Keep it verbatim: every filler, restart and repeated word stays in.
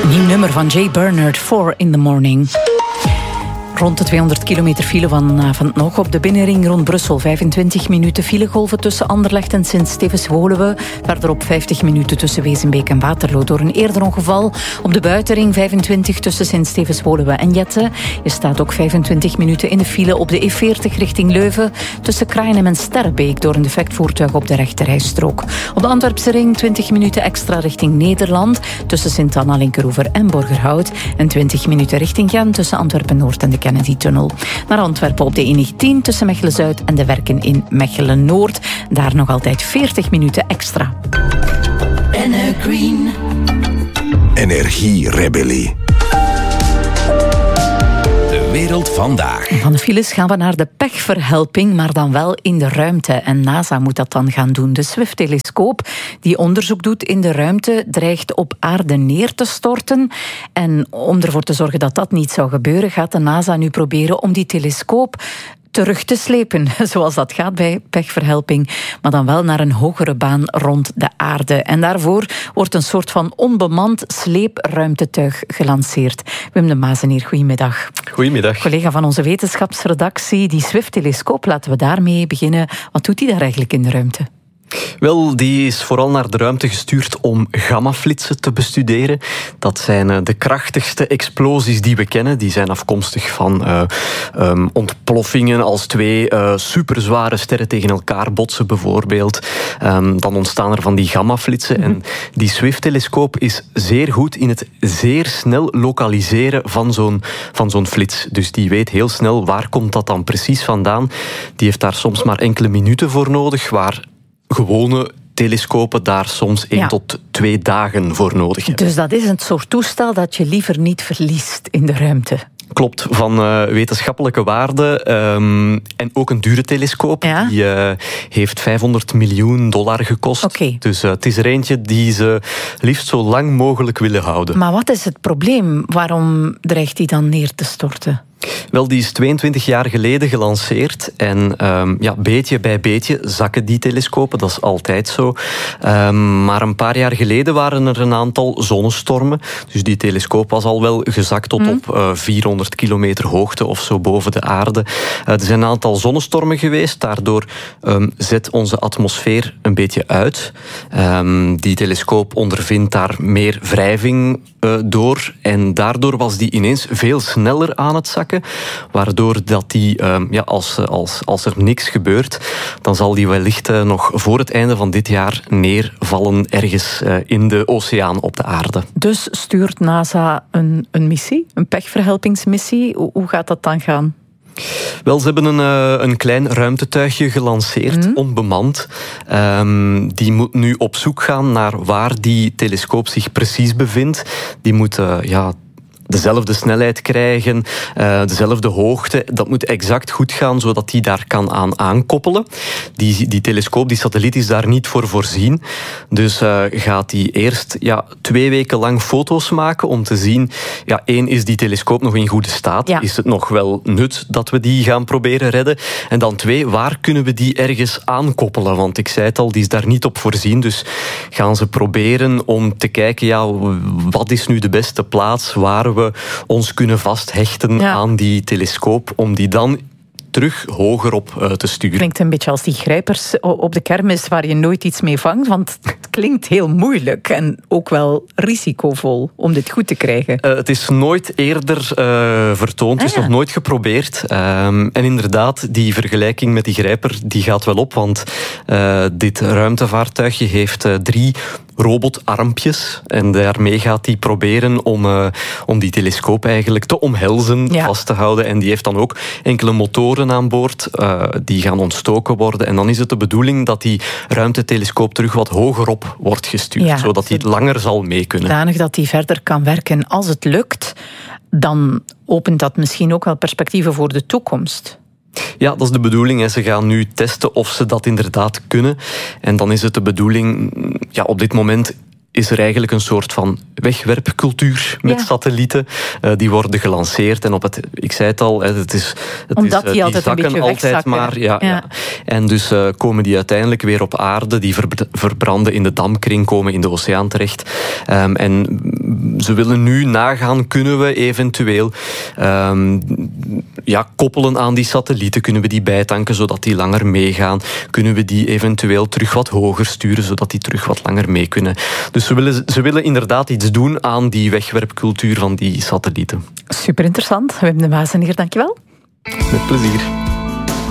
Nieuw nummer van Jay Bernard, four in the morning. Rond de tweehonderd kilometer file vanavond nog op de binnenring rond Brussel. vijfentwintig minuten filegolven tussen Anderlecht en Sint-Stevens-Woluwe. Verderop vijftig minuten tussen Wezenbeek en Waterloo. Door een eerder ongeval op de buitenring vijfentwintig tussen Sint-Stevens-Woluwe en Jette. Je staat ook vijfentwintig minuten in de file op de E veertig richting Leuven. Tussen Kraaienhem en Sterrebeek door een defect voertuig op de rechterrijstrook. Op de Antwerpse ring twintig minuten extra richting Nederland. Tussen Sint-Anna, Linkeroever en Borgerhout. En twintig minuten richting Gent tussen Antwerpen-Noord en de Kennedy-tunnel. Naar Antwerpen op de E negentien tussen Mechelen-Zuid en de Werken in Mechelen-Noord. Daar nog altijd veertig minuten extra. Green. Energierebellie. De wereld vandaag. Van de files gaan we naar de pechverhelping, maar dan wel in de ruimte. En NASA moet dat dan gaan doen. De Swift-telescoop, die onderzoek doet in de ruimte, dreigt op aarde neer te storten. En om ervoor te zorgen dat dat niet zou gebeuren, gaat de NASA nu proberen om die telescoop terug te slepen, zoals dat gaat bij pechverhelping, maar dan wel naar een hogere baan rond de aarde. En daarvoor wordt een soort van onbemand sleepruimtetuig gelanceerd. Wim de Mazenier, goedemiddag. Goedemiddag. Collega van onze wetenschapsredactie, die Swift-telescoop, laten we daarmee beginnen. Wat doet die daar eigenlijk in de ruimte? Wel, die is vooral naar de ruimte gestuurd om gammaflitsen te bestuderen. Dat zijn de krachtigste explosies die we kennen. Die zijn afkomstig van uh, um, ontploffingen als twee uh, superzware sterren tegen elkaar botsen bijvoorbeeld. Um, dan ontstaan er van die gammaflitsen. Mm-hmm. En die Swift-telescoop is zeer goed in het zeer snel lokaliseren van zo'n, van zo'n flits. Dus die weet heel snel waar komt dat dan precies vandaan. Die heeft daar soms maar enkele minuten voor nodig, waar gewone telescopen daar soms één ja. tot twee dagen voor nodig hebben. Dus dat is een soort toestel dat je liever niet verliest in de ruimte. Klopt, van uh, wetenschappelijke waarde. Um, en ook een dure telescoop. Ja? Die uh, heeft vijfhonderd miljoen dollar gekost. Okay. Dus uh, het is er eentje die ze liefst zo lang mogelijk willen houden. Maar wat is het probleem? Waarom dreigt die dan neer te storten? Wel, die is tweeëntwintig jaar geleden gelanceerd. En um, ja, beetje bij beetje zakken die telescopen. Dat is altijd zo. Um, maar een paar jaar geleden waren er een aantal zonnestormen. Dus die telescoop was al wel gezakt tot mm. op uh, vierhonderd kilometer hoogte of zo boven de aarde. Uh, er zijn een aantal zonnestormen geweest. Daardoor um, zet onze atmosfeer een beetje uit. Um, die telescoop ondervindt daar meer wrijving uh, door. En daardoor was die ineens veel sneller aan het zakken. Waardoor dat die, ja, als, als, als er niks gebeurt, dan zal die wellicht nog voor het einde van dit jaar neervallen ergens in de oceaan op de aarde. Dus stuurt NASA een, een missie, een pechverhelpingsmissie. Hoe gaat dat dan gaan? Wel, ze hebben een, uh, een klein ruimtetuigje gelanceerd, mm. onbemand. Um, die moet nu op zoek gaan naar waar die telescoop zich precies bevindt. Die moet uh, ja, dezelfde snelheid krijgen, uh, dezelfde hoogte. Dat moet exact goed gaan, zodat die daar kan aan aankoppelen. Die, die telescoop, die satelliet, is daar niet voor voorzien. Dus uh, gaat die eerst ja, twee weken lang foto's maken om te zien, ja, één, is die telescoop nog in goede staat? Ja. Is het nog wel nut dat we die gaan proberen redden? En dan twee, waar kunnen we die ergens aankoppelen? Want ik zei het al, die is daar niet op voorzien. Dus gaan ze proberen om te kijken, ja, wat is nu de beste plaats waar we we ons kunnen vasthechten ja. aan die telescoop, om die dan terug hoger op uh, te sturen. Klinkt een beetje als die grijpers op de kermis waar je nooit iets mee vangt, want het klinkt heel moeilijk en ook wel risicovol om dit goed te krijgen. Uh, het is nooit eerder uh, vertoond, het is ah, ja. nog nooit geprobeerd. Um, en inderdaad, die vergelijking met die grijper, die gaat wel op, want uh, dit ruimtevaartuigje heeft uh, drie robotarmpjes. En daarmee gaat hij proberen om, uh, om die telescoop eigenlijk te omhelzen, ja. vast te houden. En die heeft dan ook enkele motoren aan boord. Uh, die gaan ontstoken worden. En dan is het de bedoeling dat die ruimtetelescoop terug wat hoger op wordt gestuurd. Ja, zodat hij langer zal mee kunnen. Zodanig dat hij verder kan werken. Als het lukt, dan opent dat misschien ook wel perspectieven voor de toekomst. Ja, dat is de bedoeling. Ze gaan nu testen of ze dat inderdaad kunnen. En dan is het de bedoeling, ja, op dit moment is er eigenlijk een soort van wegwerpcultuur met ja. satellieten. Uh, die worden gelanceerd en op het, ik zei het al, het is, het Omdat is, uh, die altijd zakken een beetje altijd maar. Ja, ja. Ja. En dus uh, komen die uiteindelijk weer op aarde, die ver, verbranden in de dampkring, komen in de oceaan terecht. Um, en ze willen nu nagaan, kunnen we eventueel um, ja, koppelen aan die satellieten, kunnen we die bijtanken zodat die langer meegaan, kunnen we die eventueel terug wat hoger sturen zodat die terug wat langer mee kunnen. Dus ze willen, ze willen inderdaad iets doen aan die wegwerpcultuur van die satellieten. Super interessant. Wim de Wazeneer, dankjewel. Met plezier.